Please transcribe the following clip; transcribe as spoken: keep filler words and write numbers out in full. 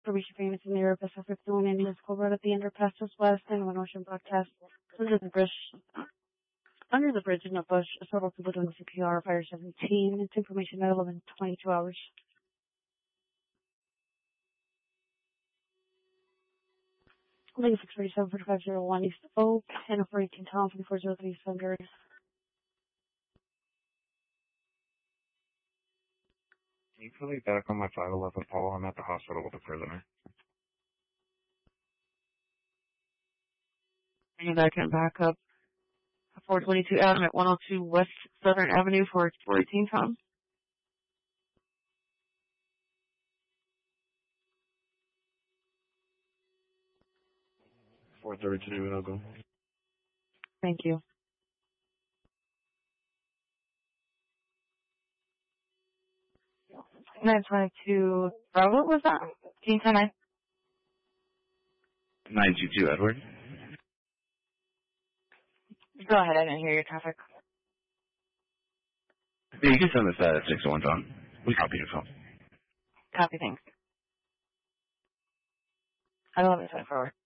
for reaching famous in the area of Pacific known in Musical Road at the Underpass West and One Ocean broadcast under the bridge under the bridge in a bush. Several people doing C P R, fire seventeen. It's information at eleven twenty-two hours. Lane six forty-seven forty-five oh one East Oak and four eighteen Tom forty-four oh three Sunbury. Can you put me back on my five eleven Paul? I'm at the hospital with a prisoner. Bringing back and back up four twenty-two Adam at one oh two West Southern Avenue for four eighteen Tom. four thirty-two, I'll go. Thank you. nine twenty-two Bravo, what was that? Can you tell me? nine two two Edward. Go ahead, I didn't hear your traffic. Yeah, you can send this at six oh one Tom. We copy your phone. Copy, thanks. I love it, twenty-four hours.